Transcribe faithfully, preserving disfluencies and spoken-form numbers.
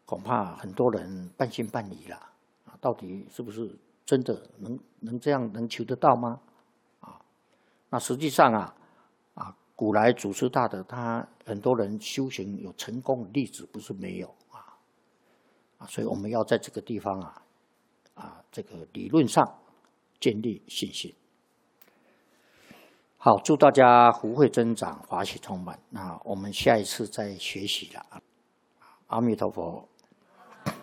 恐怕很多人半信半疑了啊，到底是不是真的能能这样能求得到吗？啊，那实际上啊啊，古来祖师大德他很多人修行有成功的例子，不是没有啊啊，所以我们要在这个地方啊啊这个理论上建立信心。好，祝大家福慧增长，法喜充满。那我们下一次再学习了。阿弥陀佛。